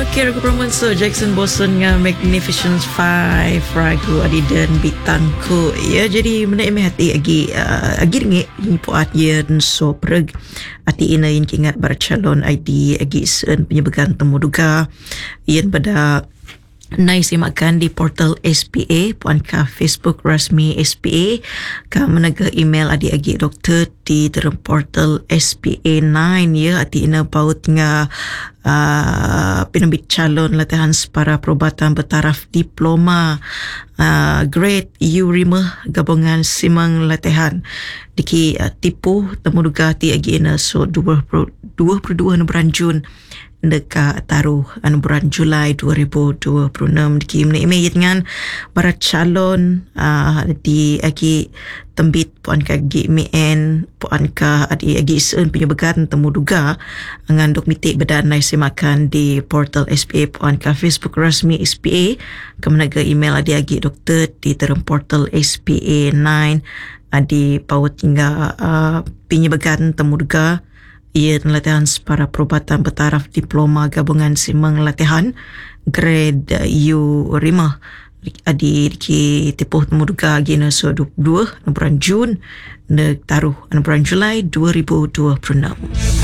Okay, aku promosi Jackson Boson dengan Magnificent Five ragu Adidan Bitangku. Ya, jadi menaik hati agi ringit ini puat yen so preg ati ina yin kingat bercalon ID agi sen penyebagan temu duga yen pada Nai simakan di portal SPA puan ka Facebook rasmi SPA ka menaga email adi-agi doktor di dalam portal SPA 9 ya ati ina paut nga penambit calon latihan para perubatan bertaraf diploma grade URIMA gabungan simang latihan diki tipu temuduga ti agi ina so 22 bulan Jun dekat taruh bulan Julai 2026 di menaik dengan para calon di agi tembit puan ka GMN puan ka adi agi sen penyebagan temu duga dengan dok mitik bedan nai semakan di portal SPA puan ka Facebook rasmi SPA kemenaga email adi agi doktor di dalam portal SPA 9 adi paut hingga penyebagan temu duga ia latihan para perubatan bertaraf diploma gabungan simang latihan grade U5 adi ki tipuh temuduga gina so 22 bulan Jun taruh bulan Julai 2026.